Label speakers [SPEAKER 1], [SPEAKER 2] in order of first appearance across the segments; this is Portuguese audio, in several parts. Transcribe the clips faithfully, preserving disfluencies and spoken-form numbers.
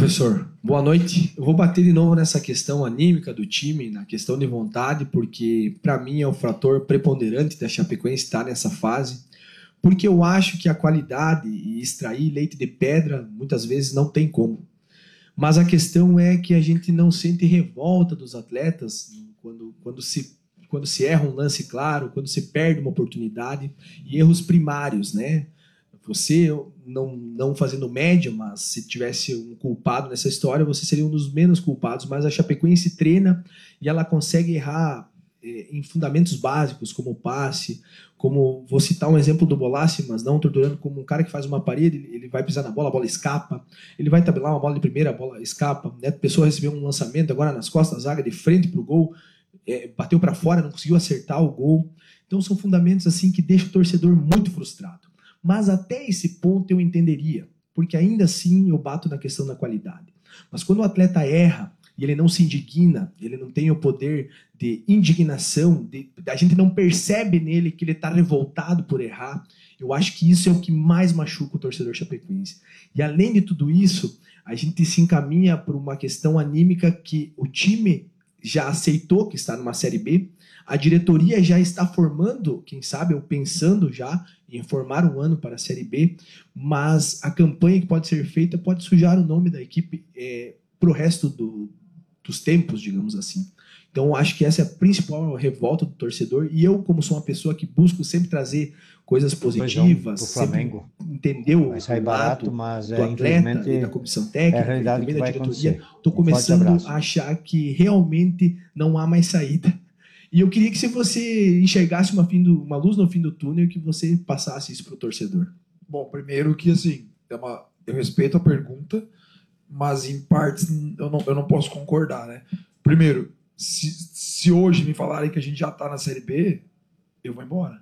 [SPEAKER 1] professor. Boa noite. Eu vou bater de novo nessa questão anímica do time, na questão de vontade, porque para mim é o fator preponderante da Chapecoense estar nessa fase, porque eu acho que a qualidade e extrair leite de pedra muitas vezes não tem como. Mas a questão é que a gente não sente revolta dos atletas quando, quando, se, quando se erra um lance claro, quando se perde uma oportunidade, e erros primários, né? Você, não, não fazendo média, mas se tivesse um culpado nessa história, você seria um dos menos culpados, mas a Chapecoense treina e ela consegue errar eh, em fundamentos básicos, como o passe, como, vou citar um exemplo do Bolassi, mas não torturando, como um cara que faz uma parede, ele vai pisar na bola, a bola escapa, ele vai tabelar uma bola de primeira, a bola escapa, né? A pessoa recebeu um lançamento agora nas costas da zaga, de frente para o gol, eh, bateu para fora, não conseguiu acertar o gol. Então são fundamentos assim que deixam o torcedor muito frustrado. Mas até esse ponto eu entenderia, porque ainda assim eu bato na questão da qualidade. Mas quando o atleta erra e ele não se indigna, ele não tem o poder de indignação, de, a gente não percebe nele que ele está revoltado por errar, eu acho que isso é o que mais machuca o torcedor chapecoense. E além de tudo isso, a gente se encaminha por uma questão anímica que o time já aceitou que está numa Série B, a diretoria já está formando, quem sabe, ou pensando já em formar um ano para a Série B, mas a campanha que pode ser feita pode sujar o nome da equipe é, para o resto do, dos tempos, digamos assim. Então, eu acho que essa é a principal revolta do torcedor, e eu, como sou uma pessoa que busco sempre trazer coisas positivas,
[SPEAKER 2] do Flamengo,
[SPEAKER 1] entender o
[SPEAKER 2] lado
[SPEAKER 1] barato,
[SPEAKER 2] mas,
[SPEAKER 1] do
[SPEAKER 2] é,
[SPEAKER 1] atleta e da comissão técnica,
[SPEAKER 2] é a realidade
[SPEAKER 1] e também
[SPEAKER 2] que
[SPEAKER 1] da
[SPEAKER 2] vai
[SPEAKER 1] diretoria,
[SPEAKER 2] acontecer.
[SPEAKER 1] estou
[SPEAKER 2] Um
[SPEAKER 1] começando a achar que realmente não há mais saída. E eu queria que se você enxergasse uma, fim do, uma luz no fim do túnel, que você passasse isso para o torcedor.
[SPEAKER 3] Bom, primeiro que assim, é uma, eu respeito a pergunta, mas em partes eu não, eu não posso concordar, né? Primeiro, se, se hoje me falarem que a gente já está na Série B, eu vou embora.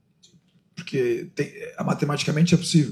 [SPEAKER 3] Porque tem, matematicamente é possível.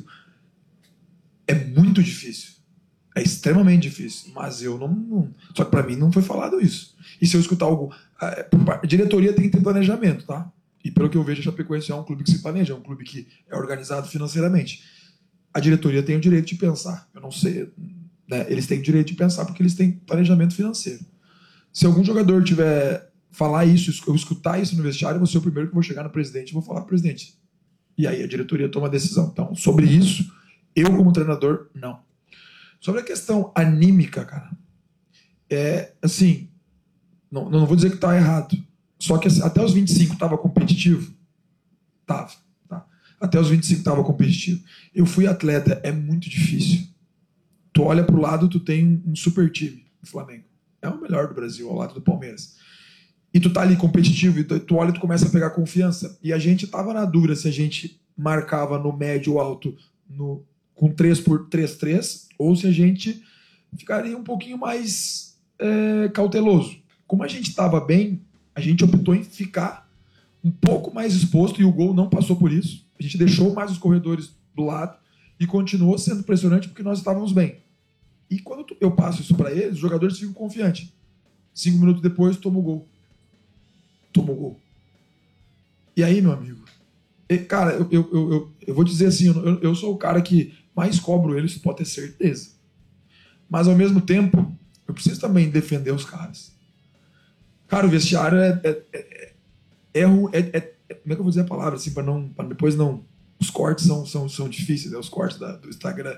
[SPEAKER 3] É muito difícil. É extremamente difícil. Mas eu não... não só que para mim não foi falado isso. E se eu escutar algo... A diretoria tem que ter planejamento, tá? E pelo que eu vejo, a Chapecoense é um clube que se planeja, é um clube que é organizado financeiramente. A diretoria tem o direito de pensar. Eu não sei... Né? Eles têm o direito de pensar porque eles têm planejamento financeiro. Se algum jogador tiver... falar isso, eu escutar isso no vestiário, eu vou ser o primeiro que vou chegar no presidente e vou falar pro presidente. E aí a diretoria toma a decisão. Então, sobre isso, eu como treinador, não. Sobre a questão anímica, cara, é assim, não, não vou dizer que tá errado, só que até os vinte e cinco tava competitivo? Tava. Tá. Até os vinte e cinco tava competitivo. Eu fui atleta, é muito difícil. Tu olha pro lado, tu tem um super time, o Flamengo. É o melhor do Brasil, ao lado do Palmeiras. E tu tá ali competitivo, e tu olha e tu começa a pegar confiança. E a gente tava na dúvida se a gente marcava no médio ou alto no, com três por três três, ou se a gente ficaria um pouquinho mais é, cauteloso. Como a gente tava bem, a gente optou em ficar um pouco mais exposto, e o gol não passou por isso. A gente deixou mais os corredores do lado e continuou sendo impressionante porque nós estávamos bem. E quando eu passo isso para eles, os jogadores ficam confiantes. Cinco minutos depois, toma o gol. Toma o gol. E aí, meu amigo? E, cara, eu, eu, eu, eu vou dizer assim, eu, eu sou o cara que mais cobro eles, pode ter certeza. Mas, ao mesmo tempo, eu preciso também defender os caras. Cara, o vestiário é... é, é, é, é, é, é como é que eu vou dizer a palavra? Assim, para não, para depois não... Os cortes são, são, são difíceis, né? Os cortes da, do Instagram.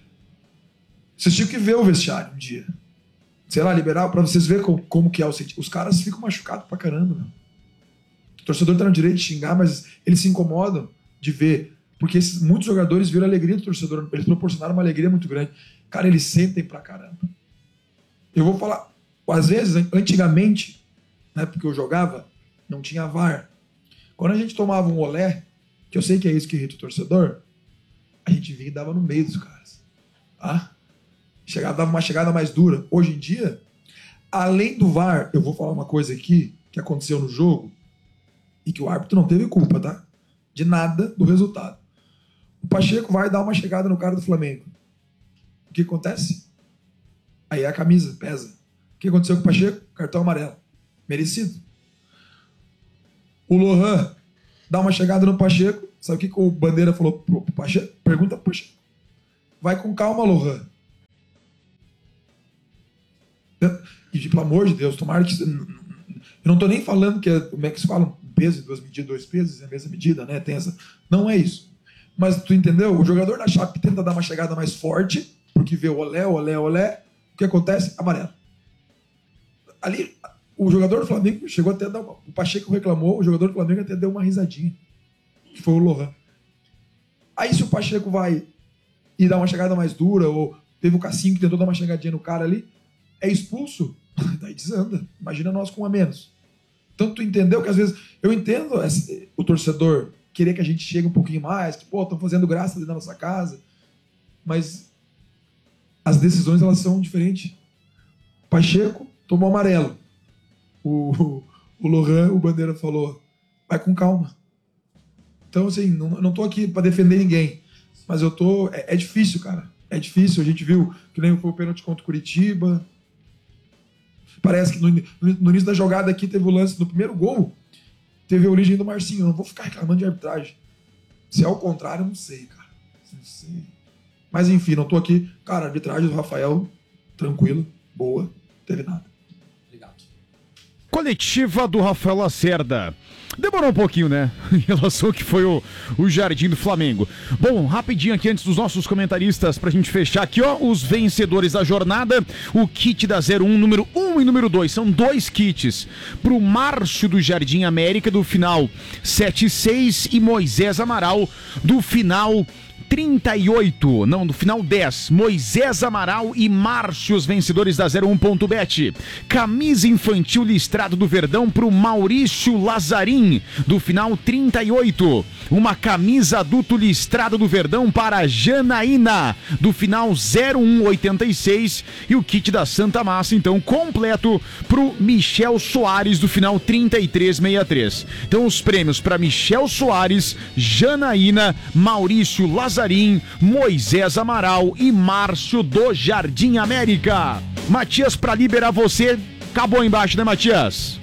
[SPEAKER 3] Vocês tinham que ver o vestiário um dia. Sei lá, liberar para vocês verem como, como que é o sentimento. Os caras ficam machucados pra caramba, meu. O torcedor tá no direito de xingar, mas eles se incomodam de ver. Porque esses, muitos jogadores viram a alegria do torcedor. Eles proporcionaram uma alegria muito grande. Cara, eles sentem pra caramba. Eu vou falar... Às vezes, antigamente, na época que eu jogava, não tinha V A R. Quando a gente tomava um olé, que eu sei que é isso que irrita o torcedor, a gente vinha e dava no meio dos caras. Tá? Chegava, dava uma chegada mais dura. Hoje em dia, além do V A R, eu vou falar uma coisa aqui que aconteceu no jogo e que o árbitro não teve culpa, tá? De nada do resultado. O Pacheco vai dar uma chegada no cara do Flamengo. O que acontece? Aí a camisa pesa. O que aconteceu com o Pacheco? Cartão amarelo. Merecido. O Lohan dá uma chegada no Pacheco. Sabe o que, que o Bandeira falou pro Pacheco? Pergunta pro Pacheco. Vai com calma, Lohan. E, pelo amor de Deus, tomara que... Eu não tô nem falando que, é, como é que se fala, um peso, duas medidas, dois pesos, é a mesma medida, né? Tem essa... Não é isso. Mas tu entendeu? O jogador da Chape tenta dar uma chegada mais forte, porque vê o olé, olé, olé. O que acontece? Amarelo. Ali, o jogador do Flamengo chegou até a dar uma... O Pacheco reclamou, o jogador do Flamengo até deu uma risadinha. Que foi o Lohan. Aí se o Pacheco vai e dá uma chegada mais dura, ou teve o Cassinho que tentou dar uma chegadinha no cara ali, é expulso, daí desanda. Imagina nós com um a menos. Então tu entendeu que às vezes... Eu entendo esse, o torcedor querer que a gente chegue um pouquinho mais, que, pô, estão fazendo graça dentro da nossa casa, mas as decisões, elas são diferentes. Pacheco tomou amarelo. O, o Lohan, o Bandeira falou, vai com calma. Então, assim, não, não tô aqui para defender ninguém, mas eu tô... É, é difícil, cara. É difícil. A gente viu que nem foi o pênalti contra o Curitiba. Parece que no, no início da jogada aqui teve o lance do primeiro gol, teve a origem do Marcinho. Eu não vou ficar reclamando de arbitragem. Se é o contrário, eu não sei, cara. Não sei. Mas, enfim, não tô aqui. Cara, a arbitragem do Rafael, tranquilo, boa, não teve nada.
[SPEAKER 1] Obrigado.
[SPEAKER 2] Coletiva do Rafael Lacerda. Demorou um pouquinho, né? Em relação ao que foi o, o Jardim do Flamengo. Bom, rapidinho aqui antes dos nossos comentaristas, pra gente fechar aqui, ó, os vencedores da jornada. O kit da zero um, número um e número dois. São dois kits. Pro Márcio do Jardim América, do final sete seis, e Moisés Amaral, do final trinta e oito, não, do final dez, Moisés Amaral e Márcio, os vencedores da zero um ponto bet. Camisa infantil listrado do Verdão pro Maurício Lazarim, do final trinta e oito. Uma camisa adulto listrada do Verdão para Janaína, do final zero um oitenta e seis. E o kit da Santa Massa, então, completo pro Michel Soares, do final trinta e três sessenta e três. Então, os prêmios para Michel Soares, Janaína, Maurício Lazarim, Moisés Amaral e Márcio do Jardim América. Matias, para liberar você, acabou embaixo, né, Matias?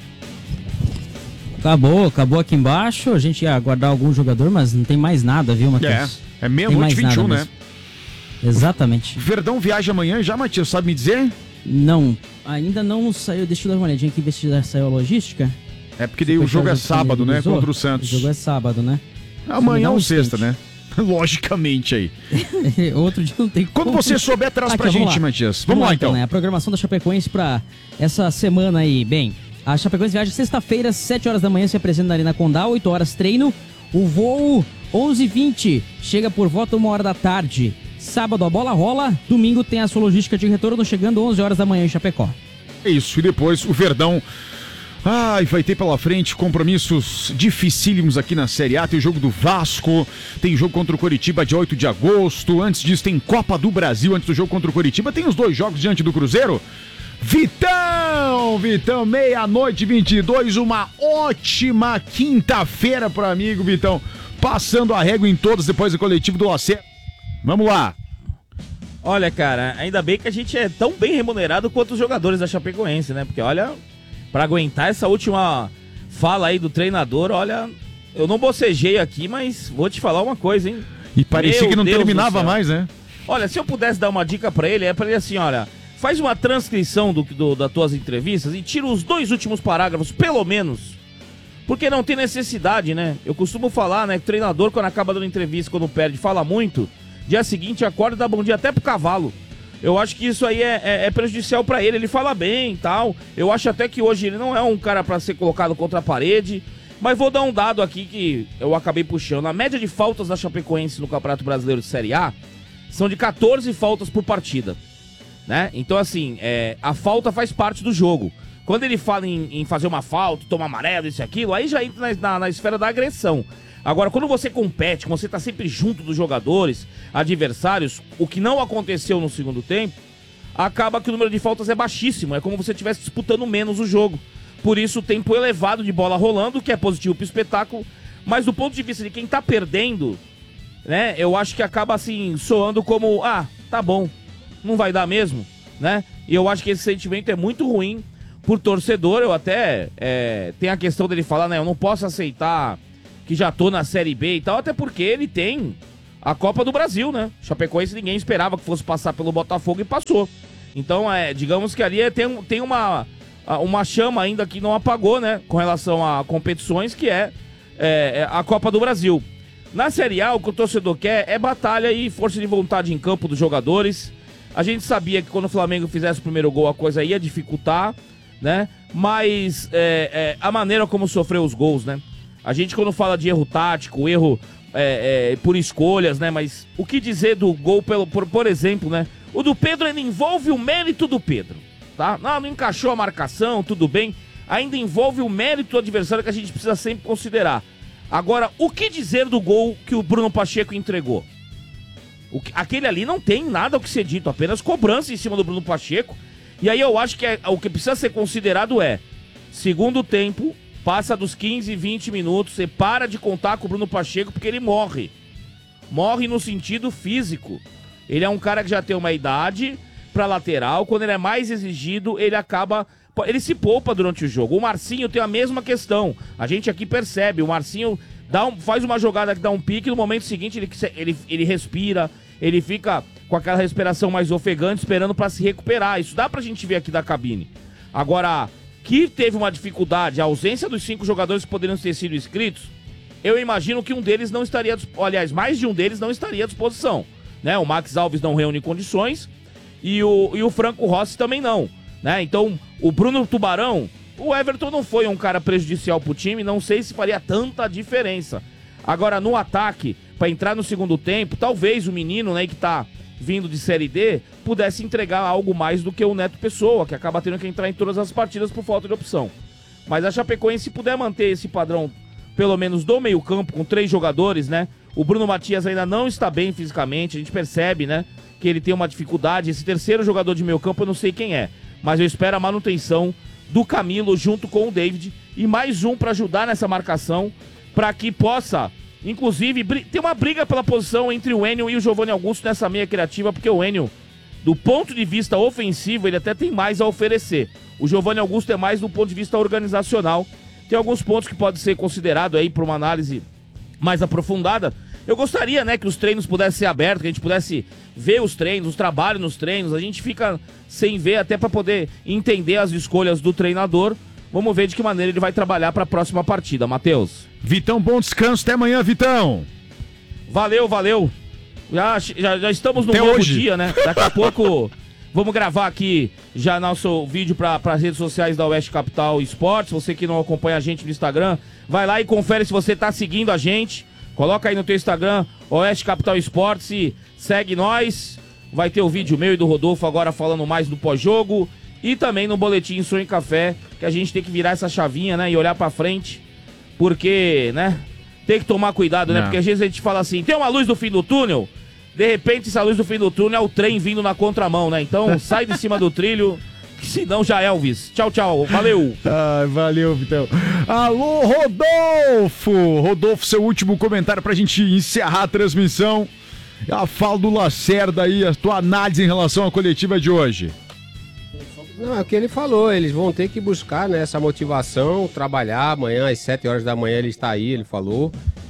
[SPEAKER 4] Acabou, acabou aqui embaixo. A gente ia aguardar algum jogador, mas não tem mais nada, viu, Matias?
[SPEAKER 2] É, é meia-noite e vinte e um, né?
[SPEAKER 4] Mesmo. Exatamente.
[SPEAKER 2] Verdão viaja amanhã já, Matias, sabe me dizer?
[SPEAKER 4] Não, ainda não saiu. Deixa eu dar uma olhadinha aqui, ver se já saiu a logística.
[SPEAKER 2] É porque daí o jogo é sábado, né, contra o Santos.
[SPEAKER 4] O jogo é sábado, né?
[SPEAKER 2] Amanhã ou sexta, né? Logicamente aí.
[SPEAKER 4] Outro dia não tem
[SPEAKER 2] como. Quando você souber, traz Aqui, pra gente, Matias. Vamos, vamos lá, então. então né?
[SPEAKER 4] A programação da Chapecoense pra essa semana aí. Bem, a Chapecoense viaja sexta-feira, sete horas da manhã, se apresenta na Arena Condá, oito horas treino. O voo onze e vinte chega por volta uma hora da tarde. Sábado a bola rola, domingo tem a sua logística de retorno, chegando onze horas da manhã em Chapecó.
[SPEAKER 2] É isso, e depois o Verdão... Ai, vai ter pela frente compromissos dificílimos aqui na Série A. Tem o jogo do Vasco, tem jogo contra o Coritiba dia oito de agosto. Antes disso tem Copa do Brasil, antes do jogo contra o Coritiba. Tem os dois jogos diante do Cruzeiro. Vitão, Vitão, meia-noite e vinte e dois, uma ótima quinta-feira pro amigo Vitão. Passando a régua em todas depois do coletivo do Lacerda. Vamos lá.
[SPEAKER 5] Olha, cara, ainda bem que a gente é tão bem remunerado quanto os jogadores da Chapecoense, né? Porque, olha... Pra aguentar essa última fala aí do treinador, olha, eu não bocejei aqui, mas vou te falar uma coisa, hein?
[SPEAKER 2] E parecia Meu que não Deus terminava mais, né?
[SPEAKER 5] Olha, se eu pudesse dar uma dica pra ele, é pra ele assim, olha, faz uma transcrição do, do, das tuas entrevistas e tira os dois últimos parágrafos, pelo menos. Porque não tem necessidade, né? Eu costumo falar, né, que o treinador, quando acaba dando entrevista, quando perde, fala muito, dia seguinte acorda e dá bom dia até pro cavalo. Eu acho que isso aí é, é, é prejudicial pra ele, ele fala bem e tal. Eu acho até que hoje ele não é um cara pra ser colocado contra a parede. Mas vou dar um dado aqui que eu acabei puxando. A média de faltas da Chapecoense no Campeonato Brasileiro de Série A são de catorze faltas por partida, né? Então assim, é, a falta faz parte do jogo. Quando ele fala em, em fazer uma falta, tomar amarelo, isso e aquilo, aí já entra na, na, na esfera da agressão. Agora, quando você compete, quando você tá sempre junto dos jogadores, adversários, o que não aconteceu no segundo tempo, acaba que o número de faltas é baixíssimo. É como se você estivesse disputando menos o jogo. Por isso, o tempo elevado de bola rolando, que é positivo pro espetáculo. Mas do ponto de vista de quem tá perdendo, né, eu acho que acaba assim, soando como, ah, tá bom, não vai dar mesmo, né? E eu acho que esse sentimento é muito ruim por torcedor. Eu até, é, tem a questão dele falar, né, eu não posso aceitar... que já tô na Série B e tal, até porque ele tem a Copa do Brasil, né? Chapecoense ninguém esperava que fosse passar pelo Botafogo e passou. Então, é, digamos que ali tem, tem uma, uma chama ainda que não apagou, né? Com relação a competições, que é, é a Copa do Brasil. Na Série A, o que o torcedor quer é batalha e força de vontade em campo dos jogadores. A gente sabia que quando o Flamengo fizesse o primeiro gol, a coisa ia dificultar, né? Mas é, é, a maneira como sofreu os gols, né? A gente, quando fala de erro tático, erro é, é, por escolhas, né? Mas o que dizer do gol, pelo, por, por exemplo, né? O do Pedro ainda envolve o mérito do Pedro, tá? Não, não encaixou a marcação, tudo bem. Ainda envolve o mérito do adversário que a gente precisa sempre considerar. Agora, o que dizer do gol que o Bruno Pacheco entregou? O que, aquele ali não tem nada o que ser dito, apenas cobrança em cima do Bruno Pacheco. E aí eu acho que é, o que precisa ser considerado é, segundo tempo, passa dos quinze, vinte minutos, você para de contar com o Bruno Pacheco porque ele morre. Morre no sentido físico. Ele é um cara que já tem uma idade pra lateral, quando ele é mais exigido, ele acaba... Ele se poupa durante o jogo. O Marcinho tem a mesma questão. A gente aqui percebe, o Marcinho dá um, faz uma jogada que dá um pique, no momento seguinte ele, ele, ele respira, ele fica com aquela respiração mais ofegante, esperando pra se recuperar. Isso dá pra gente ver aqui da cabine. Agora, que teve uma dificuldade, a ausência dos cinco jogadores que poderiam ter sido inscritos, eu imagino que um deles não estaria... Aliás, mais de um deles não estaria à disposição, né? O Max Alves não reúne condições e o, e o Franco Rossi também não. Né? Então, o Bruno Tubarão, o Everton não foi um cara prejudicial pro time, não sei se faria tanta diferença. Agora, no ataque, para entrar no segundo tempo, talvez o menino, né, que tá vindo de Série D, pudesse entregar algo mais do que o Neto Pessoa, que acaba tendo que entrar em todas as partidas por falta de opção. Mas a Chapecoense, se puder manter esse padrão, pelo menos do meio campo, com três jogadores, né? O Bruno Matias ainda não está bem fisicamente, a gente percebe, né, que ele tem uma dificuldade. Esse terceiro jogador de meio campo, eu não sei quem é. Mas eu espero a manutenção do Camilo junto com o David e mais um para ajudar nessa marcação, para que possa, inclusive, ter uma briga pela posição entre o Enio e o Giovanni Augusto nessa meia criativa, porque o Enio, do ponto de vista ofensivo, ele até tem mais a oferecer. O Giovanni Augusto é mais do ponto de vista organizacional. Tem alguns pontos que podem ser considerados aí para uma análise mais aprofundada. Eu gostaria, né, que os treinos pudessem ser abertos, que a gente pudesse ver os treinos, os trabalhos nos treinos. A gente fica sem ver até para poder entender as escolhas do treinador. Vamos ver de que maneira ele vai trabalhar para a próxima partida, Matheus.
[SPEAKER 2] Vitão, bom descanso. Até amanhã, Vitão.
[SPEAKER 5] Valeu, valeu. Já, já, já estamos no
[SPEAKER 2] até
[SPEAKER 5] novo
[SPEAKER 2] hoje.
[SPEAKER 5] dia, né? Daqui a pouco vamos gravar aqui já nosso vídeo para as redes sociais da Oeste Capital Esportes. Você que não acompanha a gente no Instagram, vai lá e confere se você está seguindo a gente. Coloca aí no teu Instagram, Oeste Capital Esportes, e segue nós. Vai ter o vídeo meu e do Rodolfo agora falando mais do pós-jogo. E também no Boletim Sonho e Café, que a gente tem que virar essa chavinha, né? E olhar pra frente. Porque, né? Tem que tomar cuidado, né?
[SPEAKER 2] Não.
[SPEAKER 5] Porque às vezes a gente fala assim, tem uma luz no fim do túnel. De repente, essa luz no fim do túnel é o trem vindo na contramão, né? Então, sai de cima do trilho, que senão já é Elvis. Tchau, tchau. Valeu.
[SPEAKER 2] Ah, valeu, Vitão. Alô, Rodolfo! Rodolfo, seu último comentário pra gente encerrar a transmissão. A fala do Lacerda aí, a tua análise em relação à coletiva de hoje.
[SPEAKER 6] Não, é o que ele falou, eles vão ter que buscar, né, essa motivação, trabalhar. Amanhã às sete horas da manhã ele está aí, ele falou.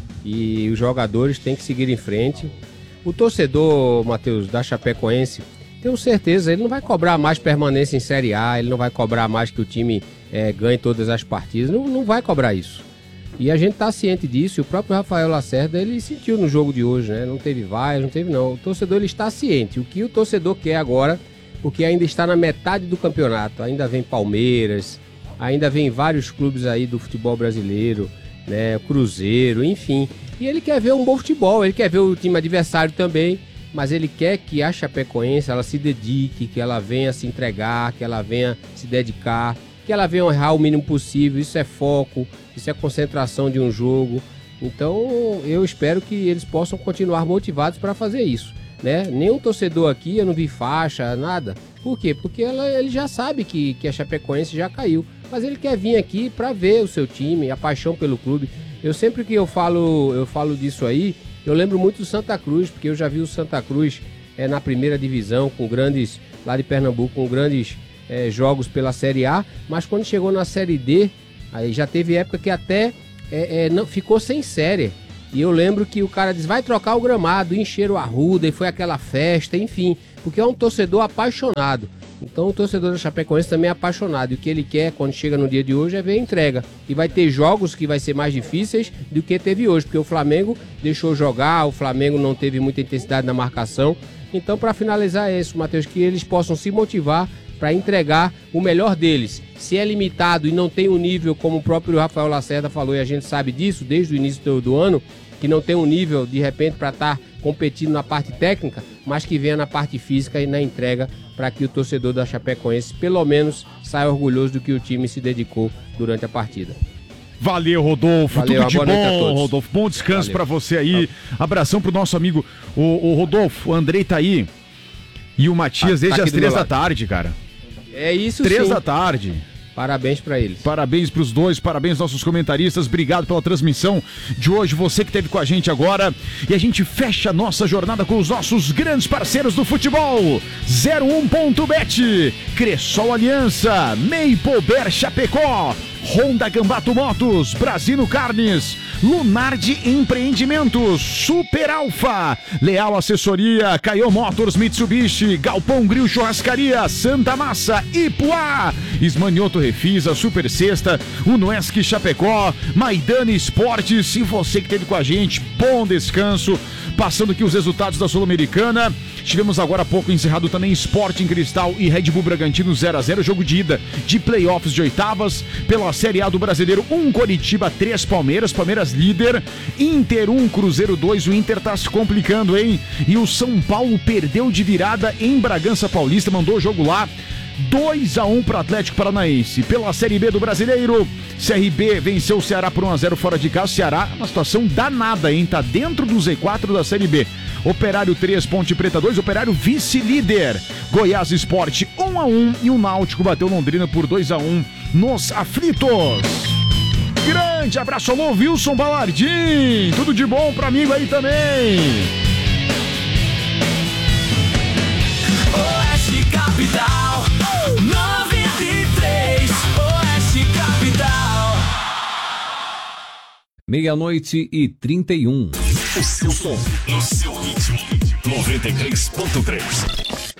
[SPEAKER 6] E os jogadores têm que seguir em frente. O torcedor, Matheus, da Chapecoense, tenho certeza, ele não vai cobrar mais permanência em Série A, ele não vai cobrar mais que o time é, ganhe todas as partidas, não, não vai cobrar isso. E a gente está ciente disso, e o próprio Rafael Lacerda, ele sentiu no jogo de hoje, né? Não teve vai, não teve não. O torcedor, ele está ciente. O que o torcedor quer agora, porque ainda está na metade do campeonato, ainda vem Palmeiras, ainda vem vários clubes aí do futebol brasileiro, né? Cruzeiro, enfim. E ele quer ver um bom futebol, ele quer ver o time adversário também, mas ele quer que a Chapecoense ela se dedique, que ela venha se entregar, que ela venha se dedicar, que ela venha honrar o mínimo possível. Isso é foco, isso é concentração de um jogo. Então eu espero que eles possam continuar motivados para fazer isso, né? Nenhum torcedor aqui, eu não vi faixa, nada. Por quê? Porque ela, ele já sabe que, que a Chapecoense já caiu, mas ele quer vir aqui para ver o seu time, a paixão pelo clube. Eu sempre que eu falo, eu falo disso aí, eu lembro muito do Santa Cruz, porque eu já vi o Santa Cruz é, na primeira divisão, com grandes, lá de Pernambuco, com grandes é, jogos pela Série A, mas quando chegou na Série D, aí já teve época que até é, é, não, ficou sem série. E eu lembro que o cara diz, vai trocar o gramado, encheram a Arruda, e foi aquela festa, enfim, porque é um torcedor apaixonado. Então o torcedor da Chapecoense também é apaixonado. E o que ele quer quando chega no dia de hoje é ver a entrega. E vai ter jogos que vai ser mais difíceis do que teve hoje, porque o Flamengo deixou jogar, o Flamengo não teve muita intensidade na marcação. Então, para finalizar é isso, Matheus, que eles possam se motivar para entregar o melhor deles. Se é limitado e não tem um nível, como o próprio Rafael Lacerda falou, e a gente sabe disso desde o início do, do ano, que não tem um nível, de repente, para estar tá competindo na parte técnica, mas que venha na parte física e na entrega, para que o torcedor da Chapecoense, pelo menos, saia orgulhoso do que o time se dedicou durante a partida.
[SPEAKER 2] Valeu, Rodolfo.
[SPEAKER 6] Valeu,
[SPEAKER 2] tudo de bom, Rodolfo. Bom descanso para você aí.
[SPEAKER 6] Tá.
[SPEAKER 2] Abração pro nosso amigo, o, o Rodolfo. O Andrei tá aí. E o Matias
[SPEAKER 6] tá,
[SPEAKER 2] desde
[SPEAKER 6] tá
[SPEAKER 2] as três da tarde, cara.
[SPEAKER 6] É isso,
[SPEAKER 2] Três
[SPEAKER 6] sim.
[SPEAKER 2] da tarde.
[SPEAKER 6] Parabéns para eles.
[SPEAKER 2] Parabéns pros dois, parabéns nossos comentaristas, obrigado pela transmissão de hoje, você que esteve com a gente agora. E a gente fecha a nossa jornada com os nossos grandes parceiros do futebol. zero um ponto bet, Cressol Aliança, Meipober Chapecó, Honda Gambato Motos, Brasino Carnes, Lunardi Empreendimentos, Super Alfa, Leal Assessoria, Caio Motors, Mitsubishi, Galpão Grill Churrascaria, Santa Massa, Ipuá, Ismanioto Refisa, Super Sexta, Unoesc Chapecó, Maidana Esportes. E você que esteve com a gente, bom descanso. Passando aqui os resultados da Sul-Americana. Tivemos agora há pouco encerrado também Sporting Cristal e Red Bull Bragantino zero a zero, jogo de ida de playoffs de oitavas. Pela Série A do Brasileiro, um Coritiba, três Palmeiras, Palmeiras líder, Inter um, Cruzeiro dois, o Inter tá se complicando, hein? E o São Paulo perdeu de virada em Bragança Paulista, mandou o jogo lá. dois a um para o Atlético Paranaense. Pela Série B do Brasileiro, C R B venceu o Ceará por um a zero fora de casa. Ceará, uma situação danada, hein? Tá dentro do Z quatro da Série B. Operário três, Ponte Preta dois, Operário vice-líder. Goiás Esporte um a um e o Náutico bateu Londrina por dois a um nos aflitos. Grande abraço, alô, Wilson Balardim. Tudo de bom pro amigo aí também.
[SPEAKER 7] Oeste Capital, noventa e três, Oeste Capital.
[SPEAKER 8] Meia-noite e trinta e um.
[SPEAKER 7] O seu som, o seu ritmo, noventa e três ponto três.